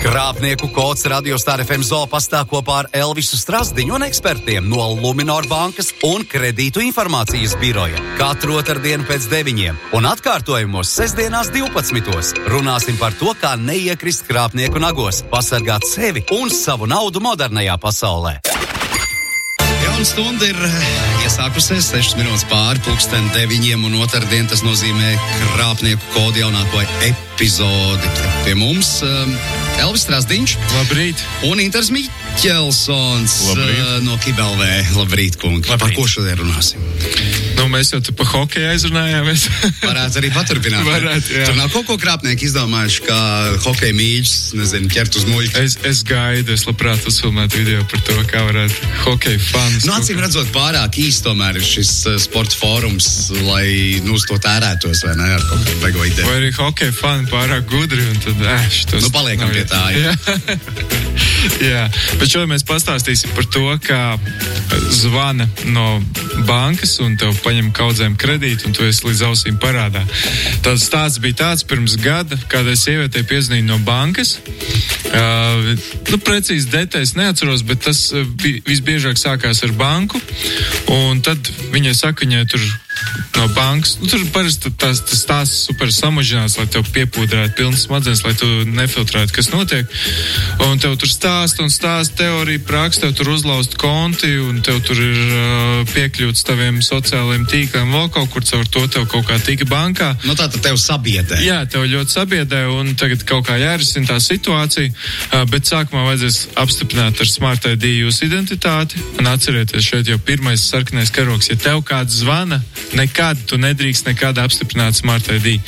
Krāpnieku kods Radio Star FM Zoo pastāv kopā ar Elvisu Strasdiņu un ekspertiem no Luminor bankas un kredītu informācijas biroja. Katru otrdienu pēc 9 un atkārtojumos sestdienās 12. Runāsim par to, kā neiekrist krāpnieku nagos, pasargāt sevi un savu naudu modernajā pasaulē. Jauna stunda ir iesākusies 6 minūtes pāri 9:00 un otrdien tas nozīmē krāpnieku kodu jaunāko epizodi. Pie mums Elvis Strasdiņš. Labrīt. Un Inters Miķelsons. Labrīt. No Kibelvē. Labrīt, kungi. Labrīt. Par ko šodien runāsim? Nu, mēs jau te pa hokeju aizrunājāmies. Varētu arī paturpināt. Varētu, jā. Tur nav kaut ko krāpnieki izdomājuši, kā hokeja mīļus, nezinu, ķert uz muļķi. Es gaidu, es labprāt uzfilmētu video par to, kā varētu hokeju fans. Nu, acīm redzot, pārāk īsti tomēr ir šis sports fórums, lai uz to tērētos, vai ne, ar kaut kādu bego ideju. Vai arī hokeju fani pārāk gudri, un tad, šitos... Nu, paliekam pie tā, jā. Jā, bet šodien mēs pastāstīsim par to, kā zvana no bankas un tev paņem kaudzēm kredītu, un tu esi līdz ausīm parādā. Tas stāsts bija tāds pirms gada, kādai sievietei piezvanīja no bankas. Precīzi detaļas neatceros, bet tas visbiežāk sākās ar banku, un tad viņai saka, viņai tur no bankas, tur parasti tas stāsts super samažināts, lai tev piepūdrētu pilnas smadzenes, lai tu nefiltrētu, kas notiek. Un tev tur stāst teoriju, praks, tev tur uzlaust konti, un tev tur ir piekļūts taviem sociālajiem tīkliem, vēl kaut kur caur to tev kaut kā tika bankā. Nu tā tad tev sabiedē. Jā, tev ļoti sabiedē, un tagad kaut kā jārisina tā situācija, bet sākumā vajadzēs apstiprināt ar Smart ID jūsu identitāti, un atcerieties, šeit jau pirmais sarkanais karoks, ja tev kāds zvana, nekad tu nedrīkst nekad apstiprināt Smart ID.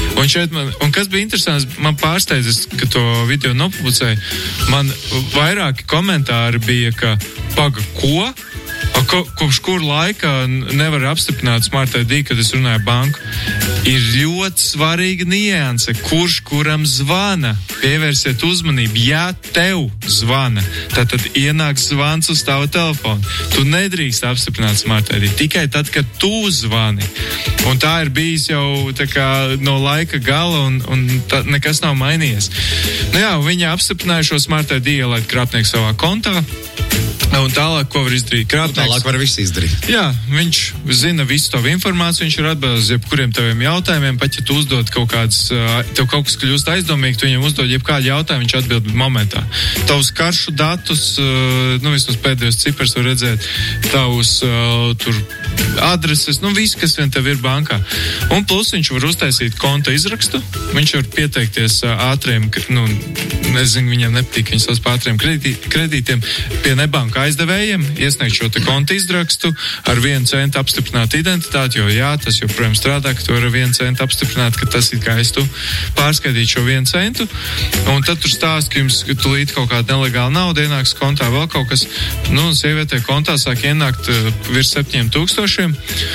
Un kas bija interesants, man pārsteidzis, ka to video nopublicēja, man vairāki komentāri bija, ka paga, ko? Kopš kur laika nevar apstiprināt Smart ID, kad es runāju banku? Ir ļoti svarīga nianse, kurš kuram zvana. Pievērsiet uzmanību, ja tev zvana, tad ienāk zvans uz tavu telefonu. Tu nedrīkst apstiprināt Smart ID tikai tad, kad tu zvani. Un tā ir bijis jau tā kā no laika gala, un nekas nav mainījies. Nu jā, viņi apstiprināja šo Smart ID, ielaid krāpnieku savā kontā. Un tālāk, ko var izdarīt krāpnieks? Tālāk var visu izdarīt. Jā, viņš zina visu tavu informāciju, viņš ir atbildējis jebkuriem taviem jautājumiem, pat ja tu uzdod kaut kādas, tev kaut kas kļūst aizdomīgi, tu viņam uzdod jebkādu jautājumu, viņš atbild momentā. Tavus karšu datus, vismaz pēdējos cipars var redzēt, tavus tur adreses, viss, kas vien tev ir bankā. Un plus viņš var uztaisīt konta izrakstu, viņš var pieteikties ātriem, nezinu, viņam nepatīk, viņš sauc par ātriem kredītiem, pie nebanka aizdevējiem, iesniegt šo te konta izrakstu, ar 1 centu apstiprināt identitāti, jo jā, tas joprojām strādā, ka tu ar 1 centu apstiprināt, ka tas ir kā es tu pārskaitīt šo 1 centu, un tad tur stāst, ka jums tulīt kaut kāda nelegāla nauda ienāks kontā, vēl kaut kas, sievietē kontā sāk ienākt virs 7000,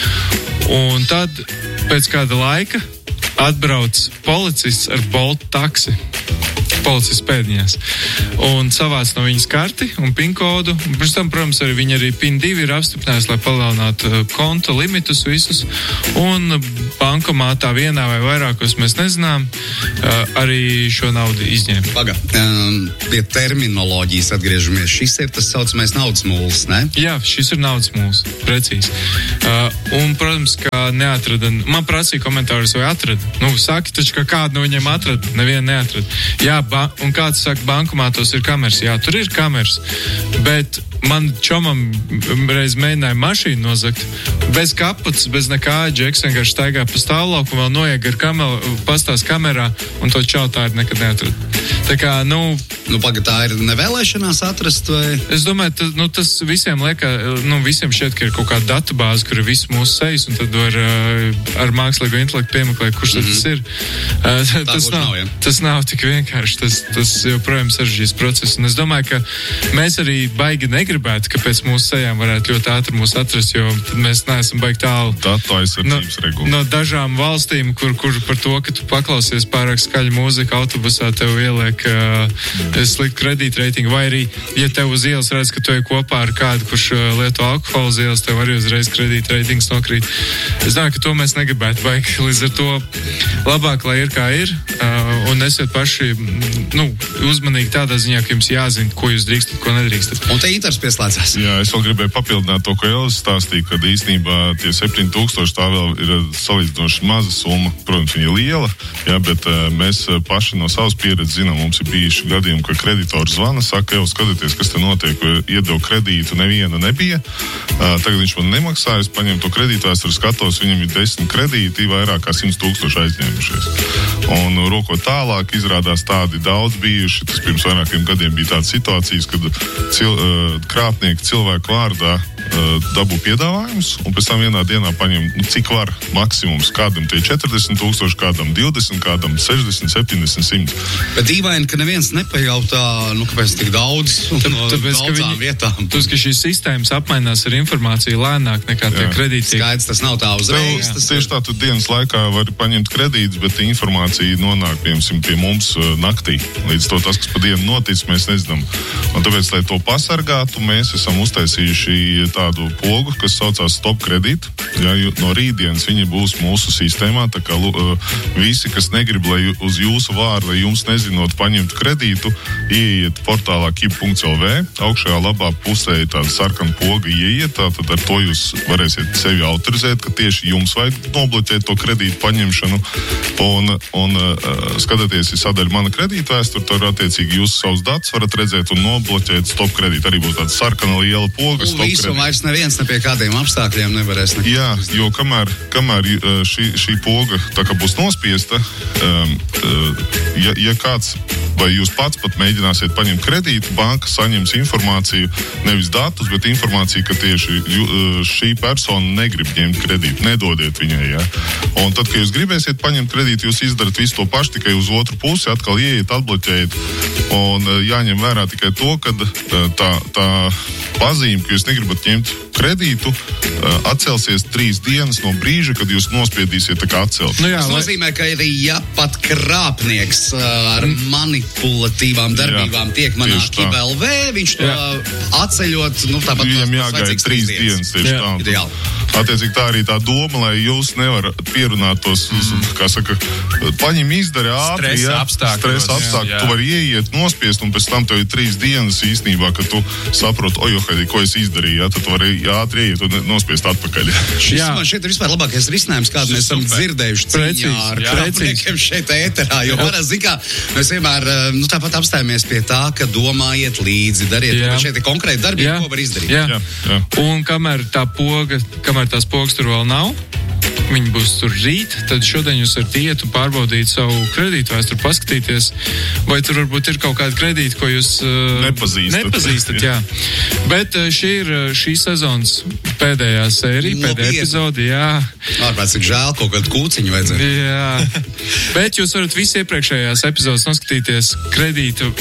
un tad pēc kāda laika atbrauc policists ar Bolt taksi. Policists pēdiņās. Un savāc no viņas karti un PIN kodu. Pirms tam, protams, viņi arī PIN 2 ir apstiprinājis, lai palielinātu konta limitus visus. Un bankomātā vienā vai vairākos mēs nezinām, arī šo naudu izņēma. Paga, pie terminoloģijas atgriežamies. Šis ir tas saucamais naudas mūls, ne? Jā, šis ir naudas mūls, precīzi. Un, protams, ka neatrada, man prasīja komentārus, vai atrada. Saki taču, ka kādu no viņiem atrada, nevienu neatrada. Jā, un kāds saka, bankomātos ir kameras. Jā, tur ir kameras, bet man čomam reiz mēģināja mašīnu nozagt, bez kaputs, bez nekā, Džeks vienkārši staigā pa stāvlauku, vēl noieg ar pastās kamerā, un to čautāri nekad neatrada. Tā kā, paga, tā ir nevēlēšanās atrast, vai? Es domāju, tas visiem visiem šķiet, ka ir kaut kāda datubāze, kur ir viss mūsu sejas, un tad var ar mākslīgo intelektu piemeklēt, kurš tas ir. Tas nav tik vienkārši, tas joprojām sarežģīs procesu, un es domāju, ka mēs arī baigi negribētu, ka pēc mūsu sejām varētu ļoti ātri mūs atrast, jo tad mēs neesam baigi tālu datu aizsardzības regula. No dažām valstīm, kur par to, ka tu paklausies pārāk skaļu mūziku autobusā, tev ieliek sliktu kredītreitingu, vai arī, ja tev uz ielas redz, ka tu ej kopā ar kādu, kurš lieto alkoholu uz ielas, tev arī uzreiz kredītreitings nokrīt. Es domāju, ka to mēs negribētu baigi. Līdz ar to labāk, lai ir kā ir, un esiet paši, uzmanīgi tādā ziņā, ka jums jāzina, ko jūs drīkstat, ko nedrīkstat. Un te Inters pieslēdzās. Jā, es vēl gribēju papildināt to, ko Elvis stāstīja, kad īstenībā tie 7000 tā vēl ir salīdzinoši maza summa. Protams, viņa ir liela, jā, bet mēs paši no savas pieredzes zinām, mums ir bijuši gadījumi, ka kreditori zvana, saka, jau skatieties, kas te notiek, iedevu kredītu, neviena nebija. Tagad viņš man nemaksā, es paņemu to kredītu, es tur skatos, viņam ir 10 kredīti, vairāk kā 100,000 aizņēmušies. Un rokot tālāk, izrādās tādi daudz bijuši, tas pirms vairākiem gadiem bija tādas situācijas, kad krāpnieki cilvēku vārdā dabū piedāvājumus, un pēc tam vienā dienā paņem, cik var maksimums, kādam tie 40,000, kādam 20, kādam 60, 70, 100. Bet dīvaini, ka neviens nepajautā, kāpēc tik daudz no daudzām vietām. Tāpēc, ka šīs sistēmas apmainās ar informāciju lēnāk nekā tie kredīti. Skaidrs, tas nav tā uzreiz. Tieši tā, tu dienas laikā vari paņemt kredītus, bet informācija nonāk, piemēram, pie mums naktī. Līdz to tas, kas pa dienu notic, mēs nezinām. Un tāpēc, lai to pasargātu, mēs esam uztaisījuši tādu pogu, kas saucās Stop Kredīt. Ja, no rītdienas viņi būs mūsu sistēmā, tā kā visi, kas negrib, lai uz jūsu vārdu, lai jums nezinot paņemt kredītu, ieiet portālā kip.lv, augšējā labā pusē ir tāda sarkana poga, ieiet, tātad ar to jūs varēsiet sevi autorizēt, ka tieši jums vajag nobloķēt to kredītu paņemšanu, un skatoties ir sadaļa mana kredīta vēsture, tur attiecīgi jūs savus datus varat redzēt un nobloķēt Stop Kredīt. Arī būs tāda sarkana liela poga, Stop Kredīt. Vairs neviens ne pie kādiem apstākļiem nevarēs nekā. Jā, jo kamēr šī poga tā kā būs nospiesta, ja kāds vai jūs pats pat mēģināsiet paņemt kredītu, banka saņems informāciju, nevis datus, bet informāciju, ka tieši šī persona negrib ņemt kredītu, nedodiet viņai, jā. Un tad, kad jūs gribēsiet paņemt kredītu, jūs izdarat visu to pašu, tikai uz otru pusi, atkal ieiet, atbloķējat, un jāņem vērā tikai to, kad tā pazīme, ka jūs negribat ņemt kredītu, atcelsies 3 dienas no brīža, kad jūs nospiedīsiet tā kā atcelt. Tas nozīmē, ka arī ja pat krāpnieks ar manipulatīvām darbībām tiek manā KIP.LV, viņš to atceļot, tāpat viņam jāgaida 3 dienas tieši tā. Ideāli. Attiecīgi tā arī tā doma, lai jūs nevarat pierunāt tos, kā saka, paņem izdari ātri, stresa apstākļi, tu vari ieiet, nospiest, un pēc tam tev ir 3 dienas īstenībā, kad tu saproti, ko es izdarīju, tad tu vari ātri ieiet un nospiest atpakaļ. Šis man šeit ir vispār labākais risinājums, kādu mēs esam dzirdējuši cīņā ar krāpniekiem šeit ēterā, jo parasti, mēs vienmēr tāpat apstājamies pie tā, ka domājiet līdzi, dariet, bet šeit ir konkrēti darbība, ko var izdarīt. Jā. Un kamēr tās pogas tur vēl nav, viņi būs tur rīt, tad šodien jūs varat iet un pārbaudīt savu kredītu vēsturi, paskatīties, vai tur varbūt ir kaut kāda kredīta, ko jūs nepazīstat. Jā. Bet šī ir šīs sezonas pēdējā sērija, pēdējā epizode, jā. Ārpēc, cik žēl, kaut kādu kūciņu vajadzētu. Jā. Bet jūs varat visi iepriekšējās epizodes noskatīties kredītē.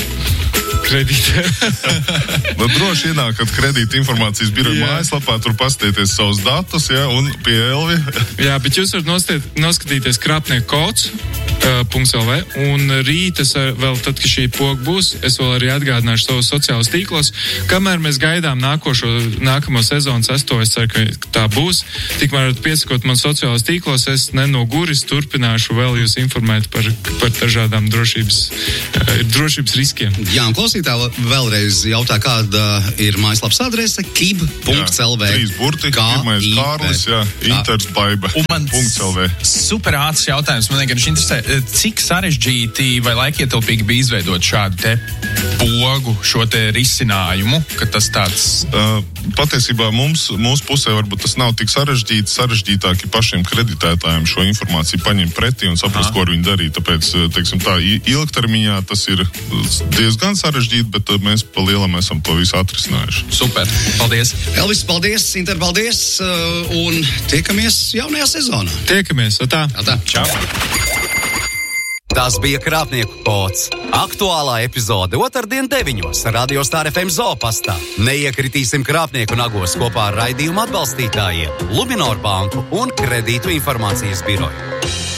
Droši ienākat kredīta informācijas biroja mājaslapā, tur paskatieties savus datus, un pie Elvi. Jā, bet jūs varat noskatīties krāpnieku kods .lv, un rīt es vēl tad, kad šī poga būs, es vēl arī atgādināšu savus sociālos tīklos, kamēr mēs gaidām nākamo sezonu 6. Es ceru, ka tā būs. Tikmēr varat piesakot man sociālos tīklos, es nenoguris turpināšu vēl jūs informēt par dažādām drošības riskiem. Jā, un klausītāji vēlreiz jautā, kāda ir mājaslapas adrese, kib.lv. 3 burti, pirmais Kārlis, Inters Baiba. Un mans super ātrs jautājums, man vienkārši interesē, cik sarežģīti vai laikietilpīgi bija izveidot šādu te pogu, šo te risinājumu, ka tas tāds... Patiesībā mūsu pusē varbūt tas nav tik sarežģīti, sarežģītāki pašiem kreditētājiem šo informāciju paņemt pretī un saprast, ko ar viņu darīt. Tāpēc, teiksim tā, ilgtermiņā tas ir diezgan sarežģīti, bet mēs pa lielam esam to visu atrisinājuši. Super, paldies. Elvis, paldies, Inter, paldies, un tiekamies jaunajā sezonā. Tiekamies, tā. Čau. Tas bija Krāpnieku kods. Aktuālā epizode 2.9. Radio Star FM Zopastā. Neiekritīsim krāpnieku nagos kopā ar raidījumu atbalstītājiem Luminor banku un Kredītu informācijas biroju.